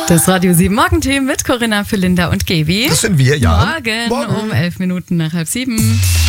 Das Radio 7 Morgenteam mit Corinna, Philinda und Gaby. Das sind wir, ja. Morgen um 11 Minuten nach 6:30.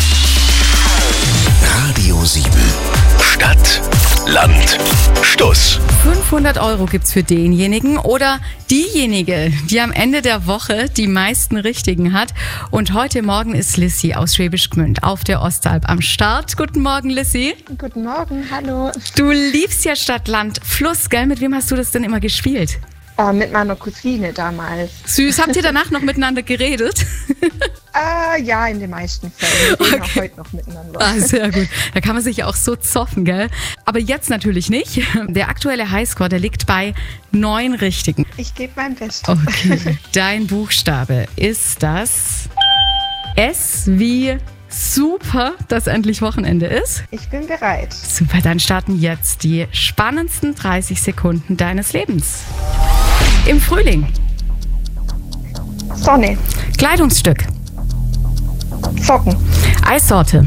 Radio 7. Stadt, Land, Stuss. 500 € gibt's für denjenigen oder diejenige, die am Ende der Woche die meisten Richtigen hat. Und heute Morgen ist Lissy aus Schwäbisch Gmünd auf der Ostalb am Start. Guten Morgen, Lissy. Guten Morgen, hallo. Du liebst ja Stadt, Land, Fluss, gell? Mit wem hast du das denn immer gespielt? Mit meiner Cousine damals. Süß. Habt ihr danach noch miteinander geredet? Ja, in den meisten Fällen. Wir reden auch heute noch miteinander. Ah, sehr gut. Da kann man sich ja auch so zoffen, gell? Aber jetzt natürlich nicht. Der aktuelle Highscore, der liegt bei 9 Richtigen. Ich gebe mein Bestes. Okay. Dein Buchstabe ist das S wie super, dass endlich Wochenende ist. Ich bin bereit. Super, dann starten jetzt die spannendsten 30 Sekunden deines Lebens. Im Frühling. Sonne. Kleidungsstück. Socken. Eissorte.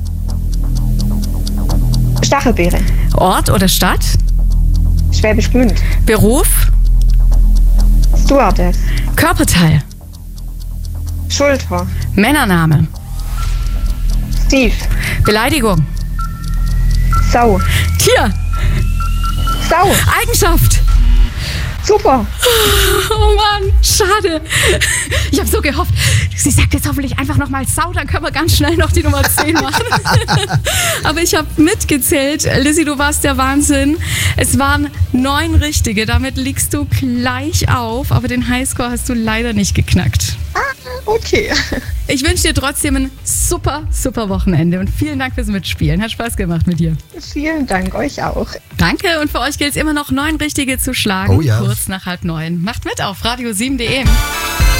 Stachelbeere. Ort oder Stadt. Schwäbisch Gmünd. Beruf. Stewardess. Körperteil. Schulter. Männername. Steve. Beleidigung. Sau. Tier. Sau. Eigenschaft. Super. Oh Mann, schade. Ich habe so gehofft, sie sagt jetzt hoffentlich einfach nochmal Sau, dann können wir ganz schnell noch die Nummer 10 machen. Aber ich habe mitgezählt. Lissy, du warst der Wahnsinn. Es waren 9 Richtige, damit liegst du gleich auf, aber den Highscore hast du leider nicht geknackt. Okay. Ich wünsche dir trotzdem ein super, super Wochenende und vielen Dank fürs Mitspielen. Hat Spaß gemacht mit dir. Vielen Dank, euch auch. Danke und für euch gilt es immer noch 9 Richtige zu schlagen. Oh ja. Kurz nach 8:30. Macht mit auf radio7.de.